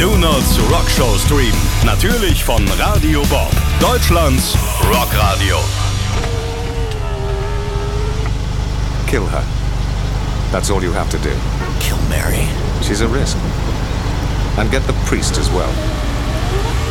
Do-Nots Rockshow streamen. Natürlich von Radio Bob, Deutschlands Rockradio. Kill her. That's all you have to do. Kill Mary. She's a risk. And get the priest as well.